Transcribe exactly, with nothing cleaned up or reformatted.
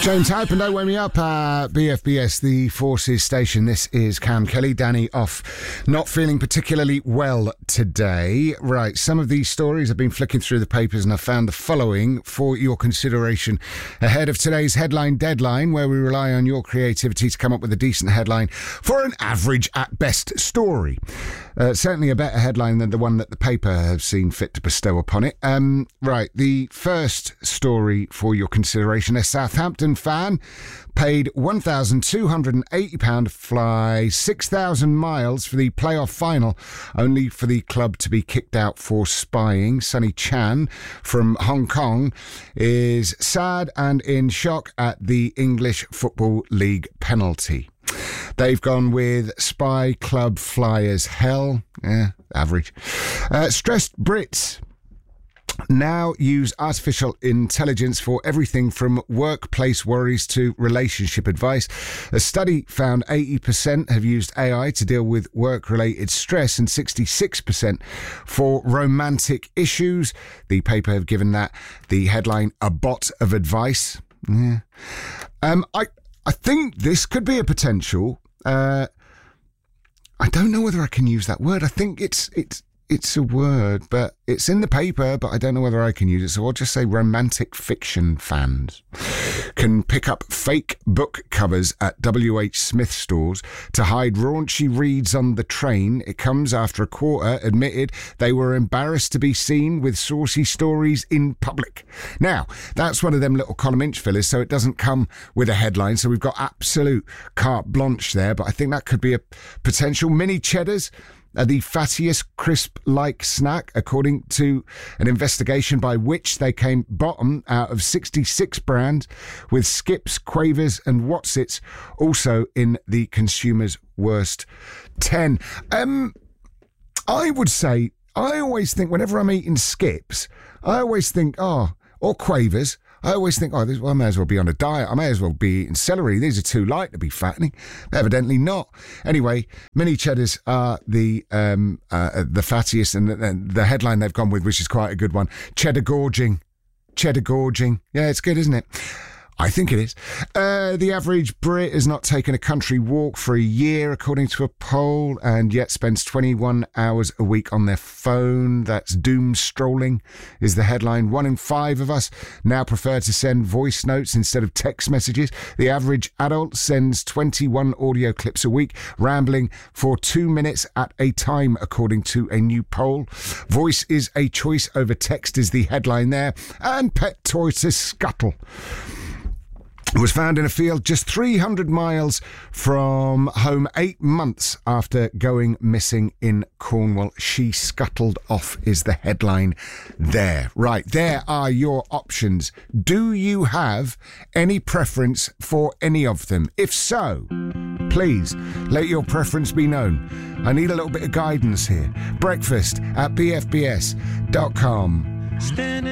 James Hype and Don't Wake Me Up at B F B S, the Forces station. This is Cam Kelly. Danny off, not feeling particularly well today. Right, some of these stories have been flicking through the papers and I found the following for your consideration ahead of today's headline deadline, where we rely on your creativity to come up with a decent headline for an average at best story. Uh, certainly a better headline than the one that the paper have seen fit to bestow upon it. Um, right, the first story for your consideration: a Southampton fan paid one thousand two hundred eighty pounds to fly six thousand miles for the playoff final, only for the club to be kicked out for spying. Sonny Chan from Hong Kong is sad and in shock at the English Football League penalty. They've gone with Spy Club Flyers Hell. Eh, average. Uh, stressed Brits now use artificial intelligence for everything from workplace worries to relationship advice. A study found eighty percent have used A I to deal with work-related stress and sixty-six percent for romantic issues. The paper have given that the headline, "A Bot of Advice." Yeah. Um, I, I think this could be a potential. Uh, I don't know whether I can use that word. I think it's it's it's a word, but it's in the paper, but I don't know whether I can use it. So I'll just say romantic fiction fans can pick up fake book covers at W H Smith stores to hide raunchy reads on the train. It comes after a quarter admitted they were embarrassed to be seen with saucy stories in public. Now, that's one of them little column inch fillers, so it doesn't come with a headline. So we've got absolute carte blanche there, but I think that could be a potential. Mini cheddars are the fattiest crisp-like snack, according to an investigation by which they came bottom out of sixty-six brands, with Skips, Quavers and Wotsits also in the consumer's worst ten. Um, I would say, I always think, whenever I'm eating Skips, I always think, oh, or Quavers, I always think, oh, this, well, I may as well be on a diet. I may as well be eating celery. These are too light to be fattening. Evidently not. Anyway, mini cheddars are the um, uh, the fattiest, and the, the headline they've gone with, which is quite a good one: cheddar gorging. Cheddar gorging. Yeah, it's good, isn't it? I think it is. Uh, the average Brit has not taken a country walk for a year, according to a poll, and yet spends twenty-one hours a week on their phone. That's doom strolling, is the headline. One in five of us now prefer to send voice notes instead of text messages. The average adult sends twenty-one audio clips a week, rambling for two minutes at a time, according to a new poll. Voice is a choice over text, is the headline there. And pet tortoise Scuttle was found in a field just three hundred miles from home eight months after going missing in Cornwall. She scuttled off, is the headline there. Right, there are your options. Do you have any preference for any of them? If so, please let your preference be known. I need a little bit of guidance here. Breakfast at b f b s dot com.